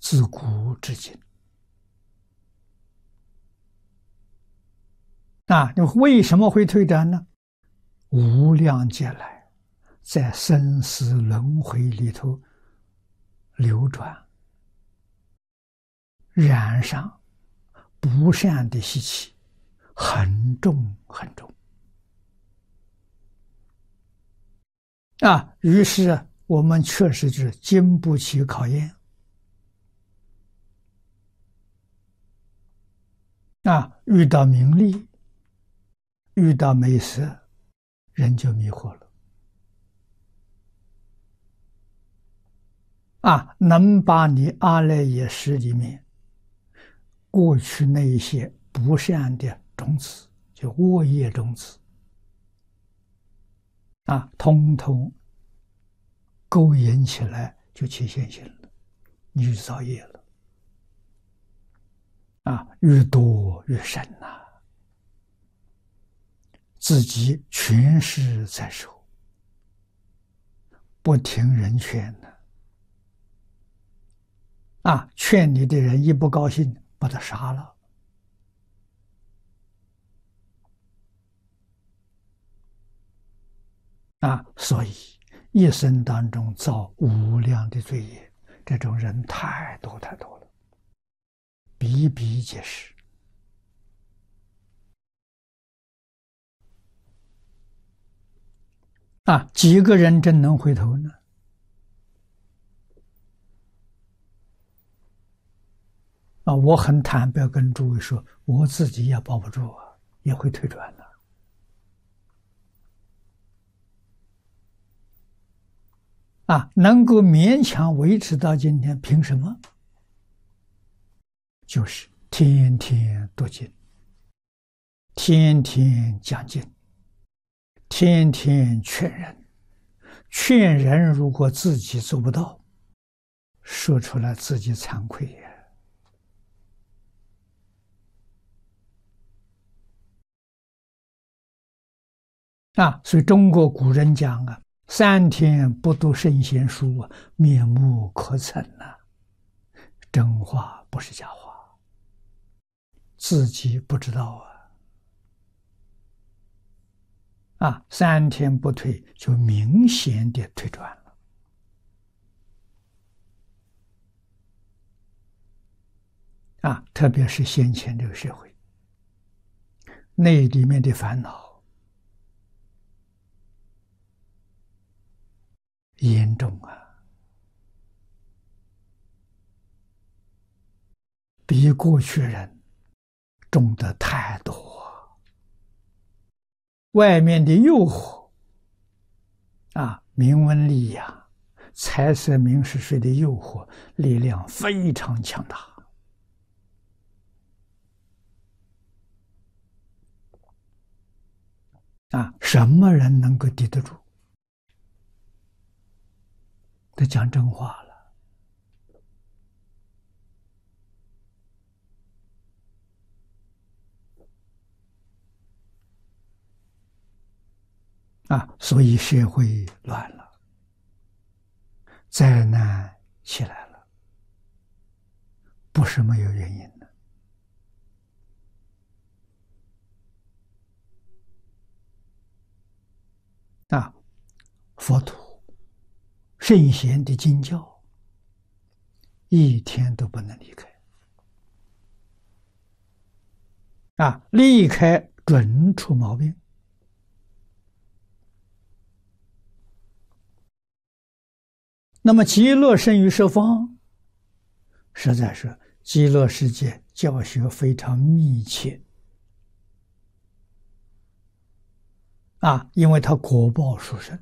自古至今。你为什么会退转呢？无量劫来，在生死轮回里头流转，染上不善的习气，很重很重。于是我们确实是经不起考验。遇到名利，遇到美色，人就迷惑了。能把你阿赖耶识里面过去那一些不善的种子，就恶业种子，通通勾引起来，就起现行了，你就造业了。越多越深自己全是在受，不听人劝劝你的人一不高兴，把他杀了。所以一生当中造无量的罪业，这种人太多太多了，比比皆是。几个人真能回头呢？我很坦白跟诸位说，我自己也保不住也会退转的。能够勉强维持到今天，凭什么？就是天天读经，天天讲经，天天劝人。劝人如果自己做不到，说出来自己惭愧所以中国古人讲3天不读圣贤书面目可憎真话不是假话，自己不知道3天不退，就明显的退转了。特别是先前这个社会，那里面的烦恼严重比过去人重得太多。外面的诱惑名闻利养、财色名食睡的诱惑力量非常强大。什么人能够抵得住？得讲真话了。所以社会乱了，灾难起来了，不是没有原因的。佛陀、圣贤的经教，一天都不能离开。离开准出毛病。那么极乐生于十方，实在是极乐世界教学非常密切因为他果报殊胜，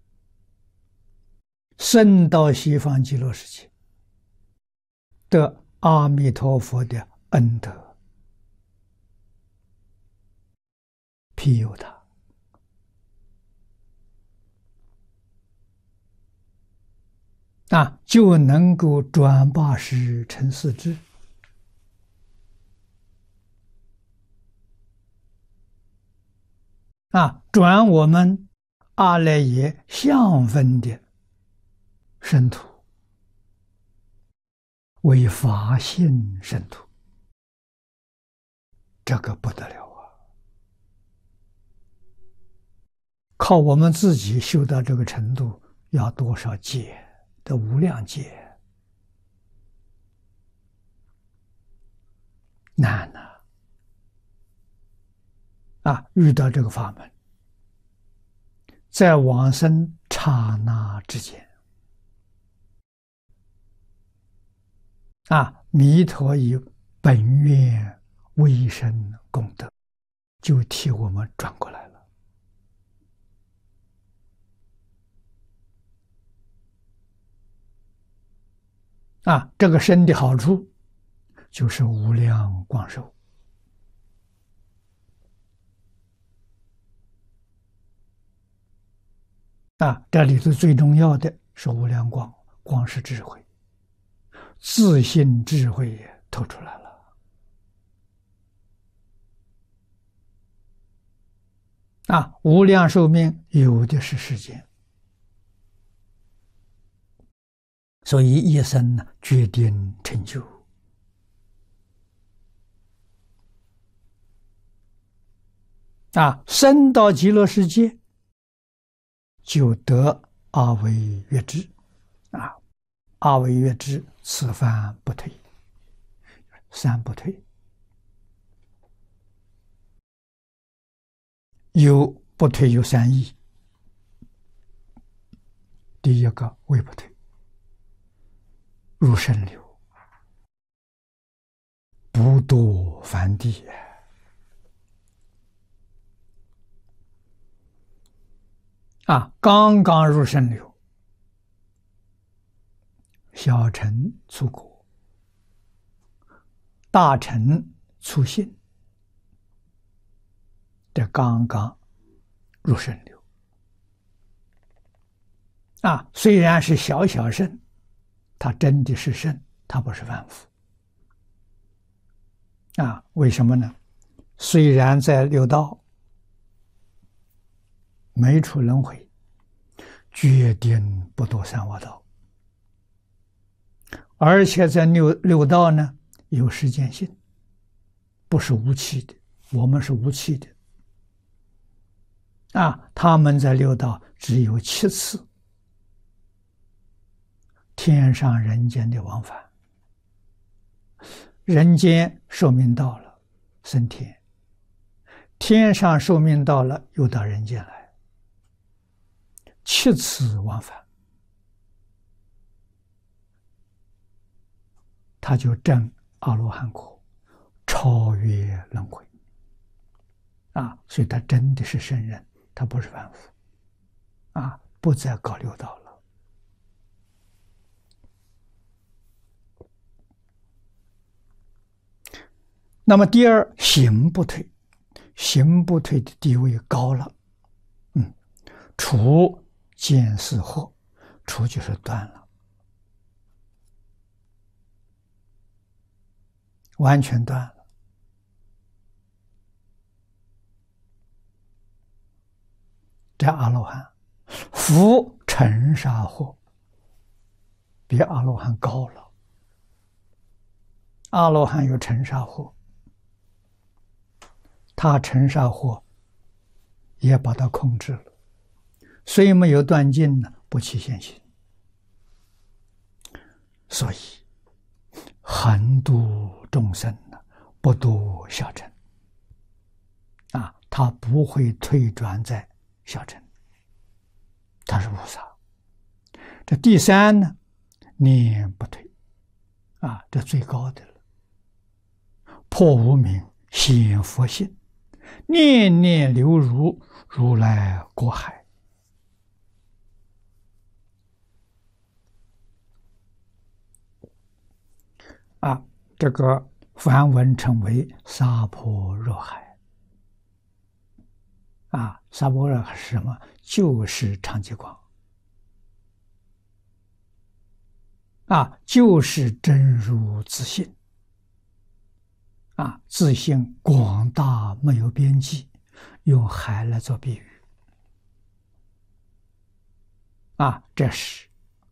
生到西方极乐世界，得阿弥陀佛的恩德庇佑他，就能够转八识成四智。转我们阿赖耶相分的身土， 为法性圣土，这个不得了啊！靠我们自己修到这个程度，要多少劫的无量劫，难呐！遇到这个法门，在往生刹那之间，弥陀以本愿威神功德，就替我们转过来了。这个身的好处就是无量光寿。这里头最重要的是无量光，光是智慧，自信智慧也透出来了。无量寿命有的是时间，所以一生呢决定成就。生到极乐世界，就得阿惟越致。阿惟越致，此番不退，三不退。不退有三义。第一个为不退，入圣流，不堕凡地。刚刚入圣流，小乘出果，大乘出信，这刚刚入圣流。虽然是小小圣，他真的是圣，他不是凡夫。为什么呢？虽然在六道没出轮回，决定不堕三恶道，而且在六道呢有时间性，不是无期的，我们是无期的。他们在六道只有7次天上人间的往返，人间寿命到了升天，天上寿命到了又到人间来，7次往返，他就证阿罗汉果，超越轮回。所以他真的是圣人，他不是凡夫。不再搞六道了。那么第二，行不退，行不退的地位高了。除见思惑，除就是断了，完全断了。这阿罗汉，福尘沙惑，比阿罗汉高了。阿罗汉有尘沙惑，他尘沙惑也把他控制了，虽没有断尽呢，不起现行。所以横度众生呢，不度小乘。他不会退转在小乘，他是菩萨。这第三呢，念不退，这最高的了。破无明，显佛性，念念流入如来国海。这个梵文称为娑婆若海。娑婆若海是什么？就是常寂光。就是真如自性。自性广大没有边际，用海来做比喻。这是